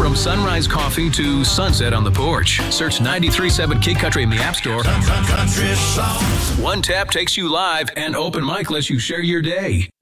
From sunrise coffee to sunset on the porch, search 93.7 Kid Country in the App Store. Country songs. One tap takes you live, and open mic lets you share your day.